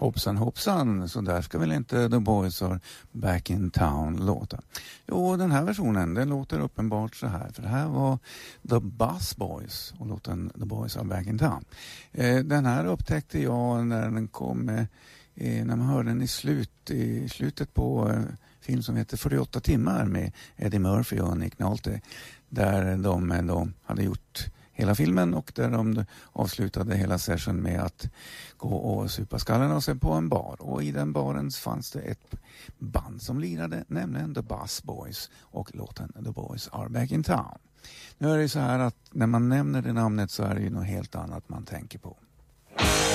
Hoppsan hoppsan, så där ska väl inte The Boys Are Back in Town låta. Jo, den här versionen, den låter uppenbart så här. För det här var The Bus Boys och låten The Boys Are Back in Town. Den här upptäckte jag när den kom, när man hörde den i slutet på film som heter 48 timmar med Eddie Murphy och Nick Nolte. Där de hade gjort hela filmen och där de avslutade hela session med att gå och supa skallen och sig på en bar. Och i den baren fanns det ett band som lirade, nämligen The Bus Boys och låten The Boys Are Back in Town. Nu är det så här att när man nämner det namnet så är det ju något helt annat man tänker på.